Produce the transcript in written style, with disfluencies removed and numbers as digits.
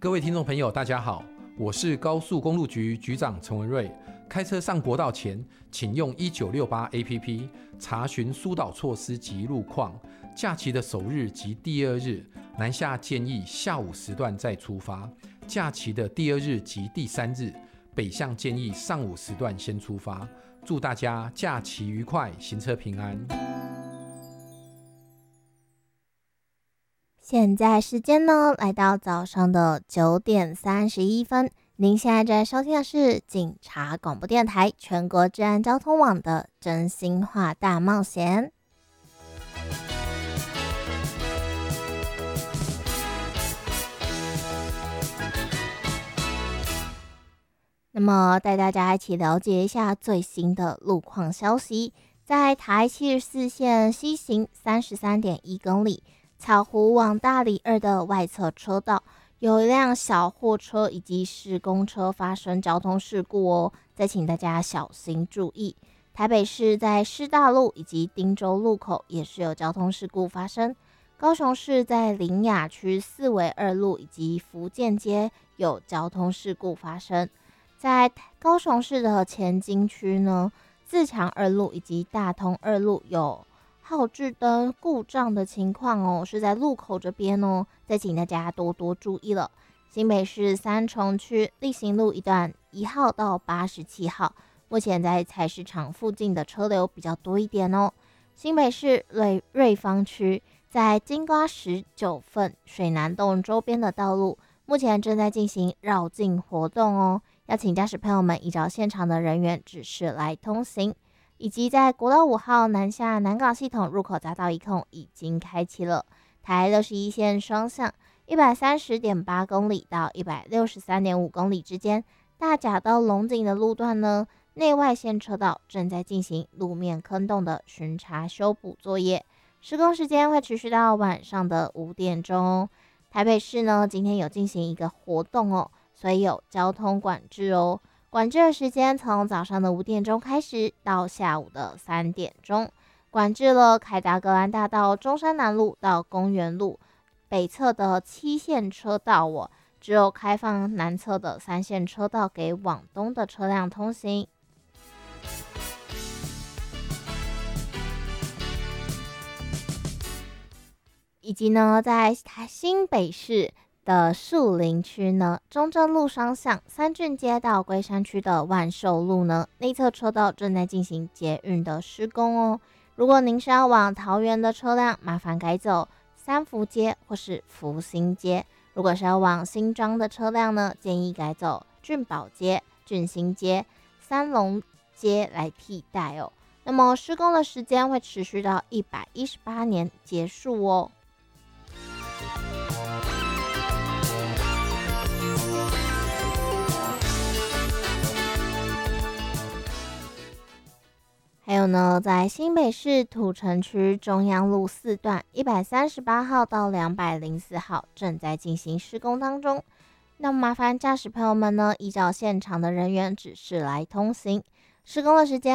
各位听众朋友大家好，我是高速公路局局长陈文瑞。开车上国道前，请用1968 APP 查询疏导措施及路况。假期的首日及第二日，南下建议下午时段再出发；假期的第二日及第三日，北向建议上午时段先出发。祝大家假期愉快，行车平安。 现在时间呢，来到早上的9点31分。您现在在收听的是警察广播电台全国治安交通网的真心话大冒险。那么带大家一起了解一下最新的路况消息。在台74线西行 33.1 公里草湖往大里2的外侧车道，有一辆小货车以及施工车发生交通事故哦，再请大家小心注意。台北市在师大路以及汀州路口也是有交通事故发生。高雄市在苓雅区4维2路以及福建街有交通事故发生。在高雄市的前金区呢，自强2路以及大通2路有号志灯故障的情况哦，是在路口这边哦，再请大家多多注意了。新北市三重区力行路一段1号到87号，目前在菜市场附近的车流比较多一点哦。新北市瑞芳区在金瓜石9份水南洞周边的道路，目前正在进行绕境活动哦，要请驾驶朋友们依照现场的人员指示来通行。以及在国道5号南下南港系统入口匝道一控已经开启了，台61线双向 130.8 公里到 163.5 公里之间，大甲到龙井的路段呢，内外线车道正在进行路面坑洞的巡查修补作业，施工时间会持续到晚上的5点钟。台北市呢，今天有进行一个活动哦，所以有交通管制哦。管制的时间从早上的5点钟开始到下午的3点钟，管制了凯达格兰大道中山南路到公园路北侧的7线车道哦，只有开放南侧的3线车道给往东的车辆通行。以及呢，在新北市的树林区呢，中正路双向三郡街到龟山区的万寿路呢，内侧车道正在进行捷运的施工哦。如果您是要往桃园的车辆，麻烦改走三福街或是福兴街；如果是要往新庄的车辆呢，建议改走俊宝街、俊兴街、三龙街来替代哦。那么施工的时间会持续到118年结束哦。还有呢，在新北市土城区中央路4段138号到204号正在进行施工当中，那麻烦驾驶朋友们呢，依照现场的人员指示来通行。施工的时间